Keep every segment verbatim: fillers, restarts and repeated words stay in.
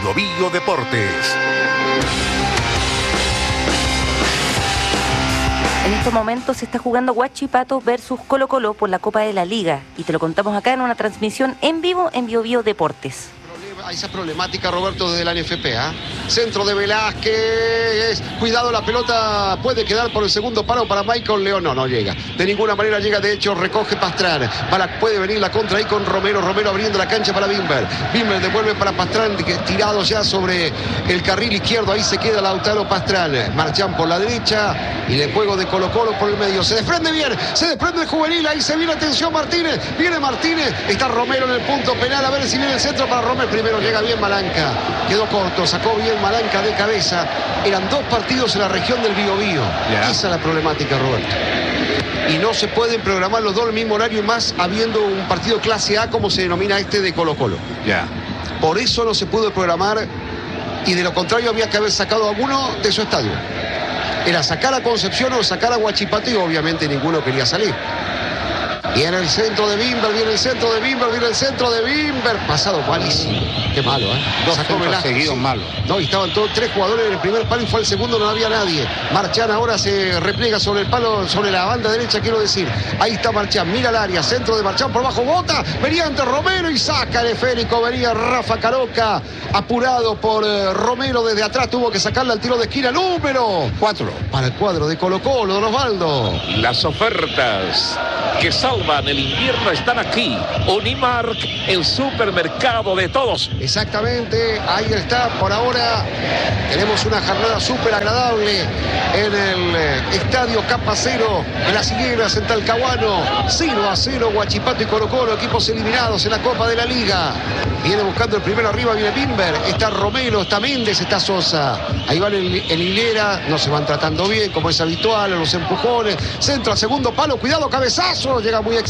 Bio Bio Deportes. En estos momentos se está jugando Huachipato versus Colo Colo por la Copa de la Liga y te lo contamos acá en una transmisión en vivo en Bio Bio Deportes. A esa problemática, Roberto, desde la N F P, ¿eh? Centro de Velázquez, cuidado, la pelota puede quedar por el segundo palo para Michael León, no, no llega, de ninguna manera llega, de hecho recoge Pastrán, para, puede venir la contra ahí con Romero, Romero abriendo la cancha para Bimber, Bimber devuelve para Pastrán, tirado ya sobre el carril izquierdo, ahí se queda Lautaro Pastrán, Marchán por la derecha y el juego de Colo Colo por el medio, se desprende bien, se desprende el juvenil, ahí se viene, atención Martínez, viene Martínez, está Romero en el punto penal, a ver si viene el centro para Romero, primero llega bien Malanca, quedó corto, sacó bien Malanca de cabeza. Eran dos partidos en la región del Biobío. Yeah. Esa es la problemática, Roberto. Y no se pueden programar los dos al mismo horario, más habiendo un partido clase A, como se denomina este de Colo Colo. Yeah. Por eso no se pudo programar, y de lo contrario había que haber sacado a uno de su estadio. Era sacar a Concepción o sacar a Huachipato, y obviamente ninguno quería salir. Viene el centro de Bimber, viene el centro de Bimber, viene el centro de Bimber. Pasado malísimo. Qué malo, ¿eh? Dos centros seguidos sí. malos. No, y estaban todos tres jugadores en el primer palo y fue al segundo, no había nadie. Marchán ahora se repliega sobre el palo, sobre la banda derecha, quiero decir. Ahí está Marchán, mira el área, centro de Marchán por bajo, bota, venía ante Romero y saca el esférico, venía Rafa Caroca, apurado por eh, Romero desde atrás, tuvo que sacarle al tiro de esquina, número cuatro. Para el cuadro de Colo Colo, don Osvaldo. Las ofertas que salvan el invierno están aquí. Unimark, el supermercado de todos. Exactamente, ahí está. Por ahora tenemos una jornada súper agradable en el eh, estadio Capacero, en las Higueras, en Talcahuano. cero a cero Huachipato y Colo Colo, equipos eliminados en la Copa de la Liga. Viene buscando el primero arriba, viene Bimber, está Romero, está Méndez, está Sosa. Ahí van en, en hilera, no se van tratando bien, como es habitual, los empujones. Centro al segundo palo, cuidado, cabezazo, llega muy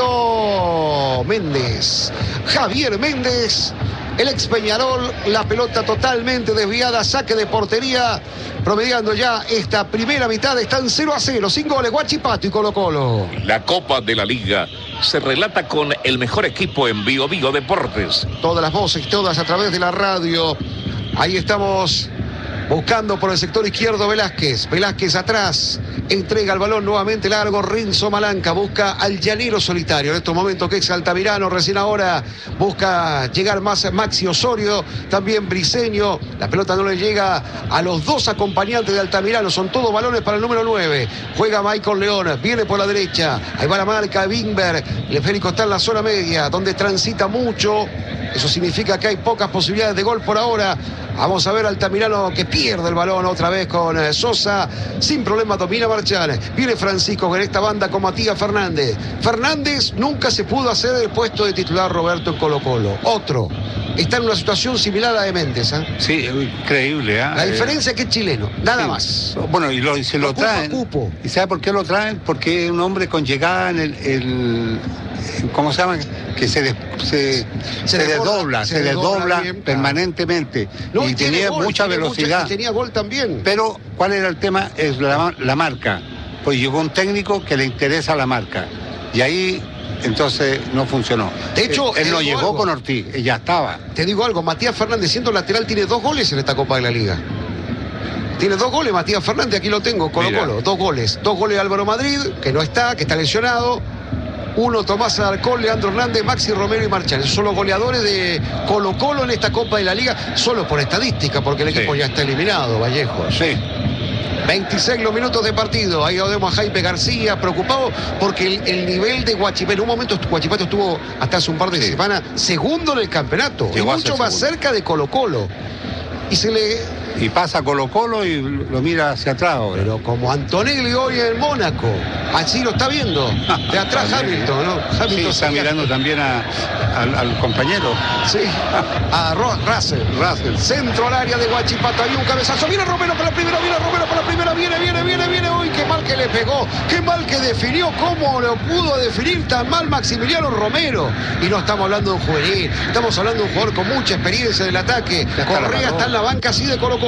exigido. Méndez, Javier Méndez, el ex Peñarol, la pelota totalmente desviada, saque de portería, promediando ya esta primera mitad, están cero a cero, sin goles, Huachipato y Colo Colo. La Copa de la Liga se relata con el mejor equipo en Bio Bio Deportes. Todas las voces, todas a través de la radio. Ahí estamos buscando por el sector izquierdo Velázquez. Velázquez atrás. Entrega el balón nuevamente largo. Renzo Malanca busca al llanero solitario. En estos momentos que es Altamirano. Recién ahora busca llegar más Maxi Osorio. También Briseño. La pelota no le llega a los dos acompañantes de Altamirano. Son todos balones para el número nueve. Juega Michael León. Viene por la derecha. Ahí va la marca de Bimber. El esférico está en la zona media, donde transita mucho. Eso significa que hay pocas posibilidades de gol por ahora. Vamos a ver Altamirano que pierde el balón otra vez con eh, Sosa. Sin problema domina Marchán. Viene Francisco con esta banda con Matías Fernández. Fernández nunca se pudo hacer el puesto de titular Roberto en Colo Colo. Otro. Está en una situación similar a la de Méndez. ¿eh? Sí, increíble. ¿eh? La diferencia es que es chileno, nada sí. más. Bueno, y, lo, y se lo Ocupa traen. cupo. ¿Y sabe por qué lo traen? Porque es un hombre con llegada en el... el ¿cómo se llama? Que se, des, se, se, se desdobla, se, se desdobla bien, permanentemente. No, y, y tenía gol, mucha tiene velocidad. Mucha, y tenía gol también. Pero, ¿cuál era el tema? Es la, la marca. Pues llegó un técnico que le interesa la marca. Y ahí, entonces, no funcionó. De hecho, él, él no llegó algo. con Ortiz, ya estaba. Te digo algo, Matías Fernández, siendo lateral, tiene dos goles en esta Copa de la Liga. Tiene dos goles Matías Fernández, aquí lo tengo, Colo Colo, dos goles. Dos goles Álvaro Madrid, que no está, que está lesionado. Uno Tomás Alarcón, Leandro Hernández, Maxi Romero y Marchán. Esos son los goleadores de Colo Colo en esta Copa de la Liga, solo por estadística, porque el equipo sí. ya está eliminado, Vallejo. Sí. veintiséis los minutos de partido. Ahí vemos a Jaime García preocupado porque el, el nivel de Huachipato, en un momento Huachipato estuvo hasta hace un par de sí. semanas segundo en el campeonato. Llegó y mucho más segundo. cerca de Colo Colo. Y se le... Y pasa Colo Colo y lo mira hacia atrás ahora. Pero como Antonelli hoy en Mónaco, así lo está viendo. De atrás Hamilton, ¿no? Hamilton sí, está mirando también a, a, al compañero. Sí, a Russell. Russell. Centro al área de Huachipato, hay un cabezazo. Viene Romero para la primera, viene Romero para la primera, viene, viene, viene, viene. Uy, qué mal que le pegó, qué mal que definió, cómo lo pudo definir tan mal Maximiliano Romero. Y no estamos hablando de un juvenil, estamos hablando de un jugador con mucha experiencia del ataque. Correa está en la banca así de Colo Colo.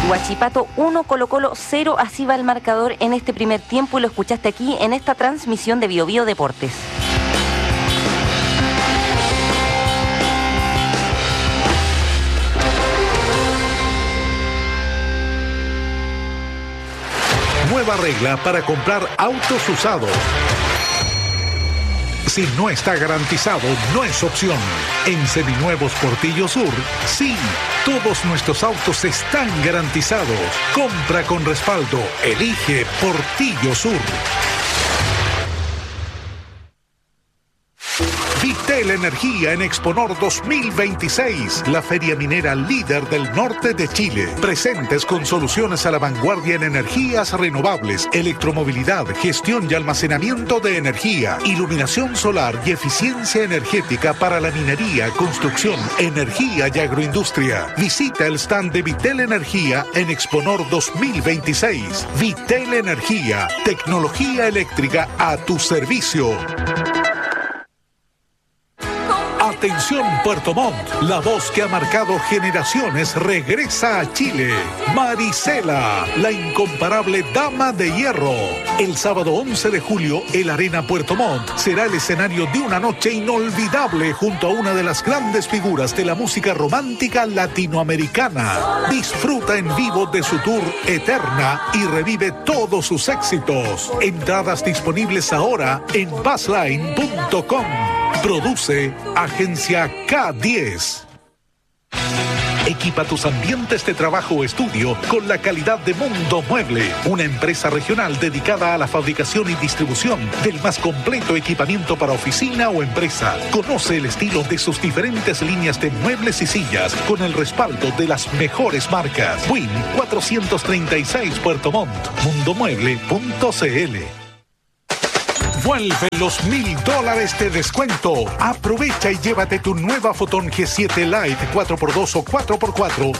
Huachipato uno, Colo-Colo cero, así va el marcador en este primer tiempo y lo escuchaste aquí en esta transmisión de Bio Bio Deportes. Nueva regla para comprar autos usados. Si no está garantizado, no es opción. En Seminuevos Portillo Sur, sí, todos nuestros autos están garantizados. Compra con respaldo. Elige Portillo Sur. Vitel Energía en Exponor dos mil veintiséis, la feria minera líder del norte de Chile. Presentes con soluciones a la vanguardia en energías renovables, electromovilidad, gestión y almacenamiento de energía, iluminación solar y eficiencia energética para la minería, construcción, energía y agroindustria. Visita el stand de Vitel Energía en Exponor dos mil veintiséis. Vitel Energía, tecnología eléctrica a tu servicio. Atención Puerto Montt, la voz que ha marcado generaciones regresa a Chile. Marisela, la incomparable dama de hierro. El sábado once de julio, el Arena Puerto Montt será el escenario de una noche inolvidable junto a una de las grandes figuras de la música romántica latinoamericana. Disfruta en vivo de su tour Eterna y revive todos sus éxitos. Entradas disponibles ahora en bassline punto com. Produce Agencia K diez. Equipa tus ambientes de trabajo o estudio con la calidad de Mundo Mueble, una empresa regional dedicada a la fabricación y distribución del más completo equipamiento para oficina o empresa. Conoce el estilo de sus diferentes líneas de muebles y sillas con el respaldo de las mejores marcas. Win cuatrocientos treinta y seis Puerto Montt, mundo mueble punto c l. Vuelve los mil dólares de descuento. Aprovecha y llévate tu nueva Foton G siete Lite cuatro por dos o cuatro por cuatro